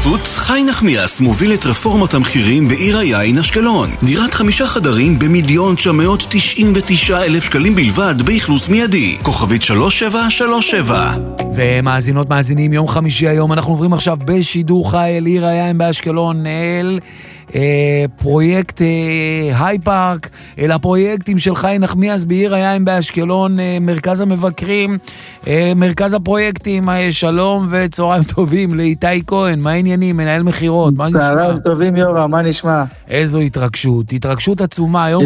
בחסות חי נחמיאס מוביל את רפורמת המחירים בעיר היין אשקלון. דירת 5 חדרים ב1,999,000 שקלים בלבד באכלוס מיידי. כוכבית 3737. ומאזינות מאזינים, יום חמישי היום אנחנו עוברים עכשיו בשידור חי אל עיר היין באשקלון, אל פרויקט היי פארק, אל הפרויקטים של חי נחמיאס בעיר היין באשקלון, מרכז המבקרים, מרכז הפרויקטים. שלום וצהריים טובים לאיתי כהן, מה העניינים? מנהל מחירות, מה נשמע? צהריים טובים יורם, מה נשמע? איזו התרגשות, התרגשות עצומה. יום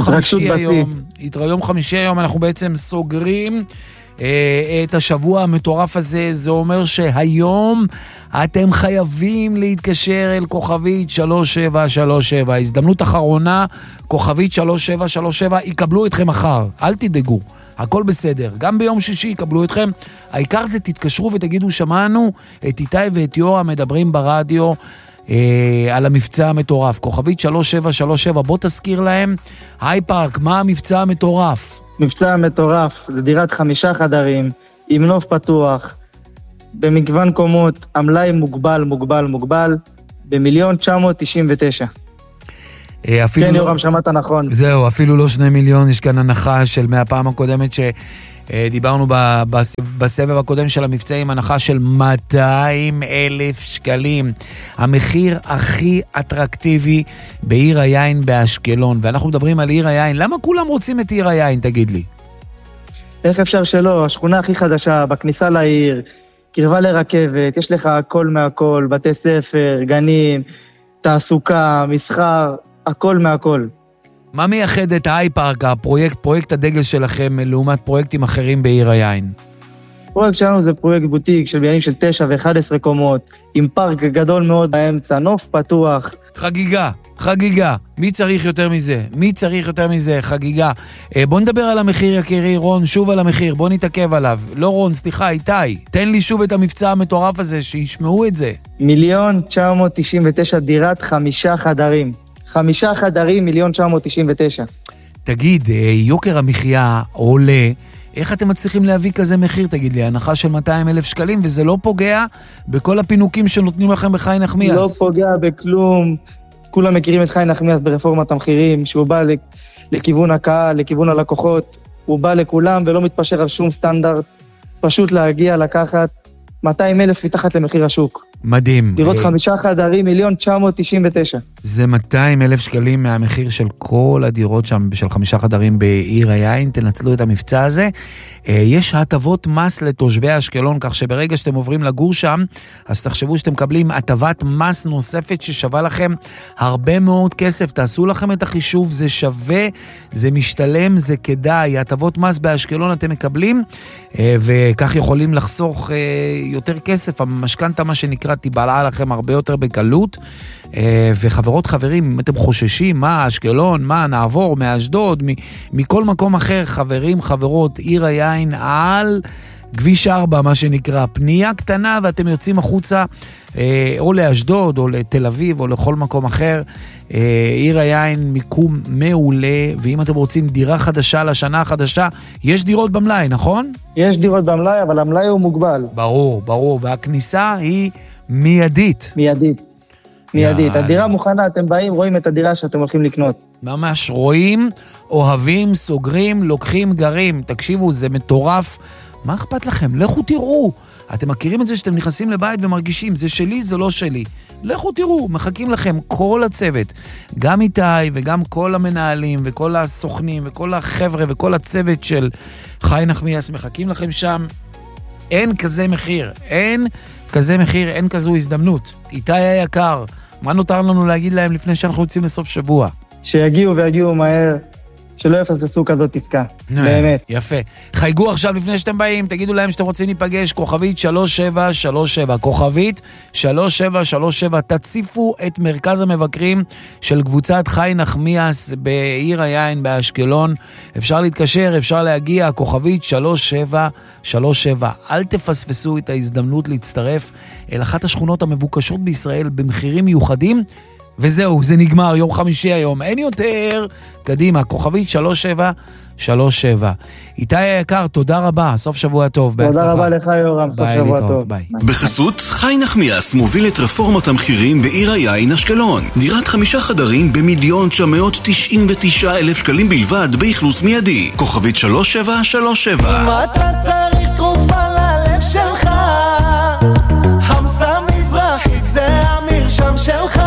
חמישי היום אנחנו בעצם סוגרים את השבוע המטורף הזה. זה אומר שהיום אתם חייבים להתקשר אל כוכבית 3737. הזדמנות אחרונה, כוכבית 3737, יקבלו אתכם מחר, אל תדאגו, הכל בסדר, גם ביום שישי יקבלו אתכם. העיקר זה תתקשרו ותגידו, שמענו את איתי ואת יורה מדברים ברדיו על המבצע המטורף. כוכבית 3737, בוא תזכיר להם, היי פארק, מה המבצע המטורף? מבצע מטורף, זה דירת 5 חדרים, עם נוף פתוח, במגוון קומות, המלאי מוגבל, ב1,999,000. כן יורם, שמעת נכון. זהו, אפילו לא 2 מיליון, יש כאן הנחה של מהפעם הקודמת שדיברנו בסבב הקודם של המבצעים, הנחה של 200,000 שקלים. המחיר הכי אטרקטיבי בעיר היין באשקלון, ואנחנו מדברים על עיר היין. למה כולם רוצים את עיר היין, תגיד לי? איך אפשר שלא? השכונה הכי חדשה, בכניסה לעיר, קרבה לרכבת, יש לך הכל מהכל, בתי ספר, גנים, תעסוקה, מסחר, הכל מהכל. מה מייחד את היי פארק, פרויקט הדגל שלכם, לעומת פרויקטים אחרים בעיר היין? הפרויקט שלנו זה פרויקט בוטיק של בניינים של 9 ו-11 קומות, עם פארק גדול מאוד באמצע, נוף פתוח. חגיגה. מי צריך יותר מזה? חגיגה. בוא נדבר על המחיר, יקירי רון, שוב על המחיר, בוא נתעכב עליו. לא רון, סליחה, איתי. תן לי שוב את המבצע המטורף הזה, שישמעו את זה. 1,999,000 דירת 5 חדרים. 5 חדרים, 1,999,000. תגיד, יוקר המחיה עולה, איך אתם מצליחים להביא כזה מחיר? תגיד לי, הנחה של 200,000 שקלים, וזה לא פוגע בכל הפינוקים שנותנים לכם בחי נחמיאס? לא פוגע בכלום. כולם מכירים את חי נחמיאס ברפורמת המחירים, שהוא בא לכיוון הקהל, לכיוון הלקוחות, הוא בא לכולם ולא מתפשר על שום סטנדרט, פשוט להגיע, לקחת 200,000 מתחת למחיר השוק. מדהים. דירות 5 חדרים, 1,999,000. זה 200,000 שקלים מהמחיר של כל הדירות שם, של 5 חדרים בעיר היין. תנצלו את המבצע הזה. יש הטבות מס לתושבי אשקלון, כך שברגע שאתם עוברים לגור שם, אז תחשבו שאתם מקבלים הטבת מס נוספת ששווה לכם הרבה מאוד כסף. תעשו לכם את החישוב, זה שווה, זה משתלם, זה כדאי. הטבות מס באשקלון אתם מקבלים, וכך יכולים לחסוך יותר כסף. המשכנתא, מה שנקרא, תיבלעה לכם הרבה יותר בקלות. וחברות חברים, אם אתם חוששים, מה אשקלון, מה נעבור מאשדוד, מכל מקום אחר, חברים, חברות, עיר היין על כביש 4, מה שנקרא, פנייה קטנה ואתם יוצאים החוצה, או לאשדוד או לתל אביב או לכל מקום אחר. עיר היין מיקום מעולה, ואם אתם רוצים דירה חדשה לשנה החדשה, יש דירות במלאי, נכון? יש דירות במלאי, אבל המלאי הוא מוגבל. ברור, והכניסה היא מיידית. הדירה מוכנה, אתם באים, רואים את הדירה שאתם הולכים לקנות. ממש רואים, אוהבים, סוגרים, לוקחים, גרים. תקשיבו, זה מטורף. מה אכפת לכם? לכו תראו. אתם מכירים את זה שאתם נכנסים לבית ומרגישים, זה שלי, זה לא שלי. לכו תראו, מחכים לכם כל הצוות. גם איתי וגם כל המנהלים וכל הסוכנים וכל החבר'ה וכל הצוות של חי נחמיאס מחכים לכם שם. אין כזה מחיר, אין כזו הזדמנות. איתי היקר, מה נותר לנו להגיד להם לפני שאנחנו יוצאים לסוף שבוע? שיגיעו מהר, שלא יפספסו כזאת עסקה, באמת. יפה. חייגו עכשיו לפני שאתם באים, תגידו להם שאתם רוצים להיפגש, כוכבית 3737, כוכבית 3737, תציפו את מרכז המבקרים של קבוצת חי נחמיאס בעיר היין באשקלון. אפשר להתקשר, אפשר להגיע, כוכבית 3737. אל תפספסו את ההזדמנות להצטרף אל אחת השכונות המבוקשות בישראל במחירים מיוחדים, וזהו, זה נגמר, יום חמישי היום, אין יותר. קדימה, כוכבית 3737. איתי היקר, תודה רבה, סוף שבוע טוב, בהצלחה. תודה רבה לך יורם, סוף שבוע טוב. ביי. בחסות, חי נחמיאס מוביל את רפורמת המחירים בעיר היין אשקלון. דירת 5 חדרים ב1,999,000 שקלים בלבד, באכלוס מיידי. כוכבית 3737. אם אתה צריך תרופה ללב שלך, חמסה מזרחית זה המרשם שלך.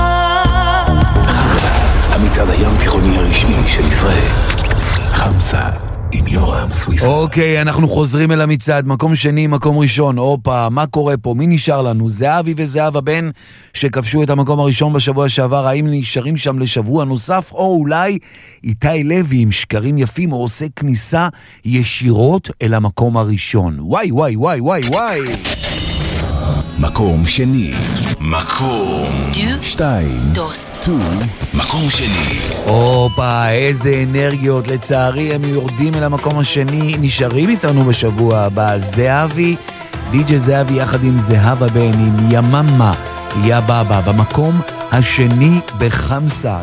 המצעד הים תיכוני הרשמי של ישראל. חמסה עם יורם סוויסה. אוקיי, אנחנו חוזרים אל המצעד, מקום שני, מקום ראשון. אופה, מה קורה פה? מי נשאר לנו? זהבי וזהבה בן שכבשו את המקום הראשון בשבוע שעבר, האם נשארים שם לשבוע נוסף, או אולי איתי לוי עם שקרים יפים, או עושה כניסה ישירות אל המקום הראשון. וואי וואי וואי וואי וואי. מקום שני. מקום 2. מקום שני. אופה, איזה אנרגיות. לצערי הם יורדים אל המקום השני. נשארים איתנו בשבוע הבא זהבי, די.ג'יי זהבי יחד עם זהבה בן עם יממה יא בבא במקום השני בחמסה.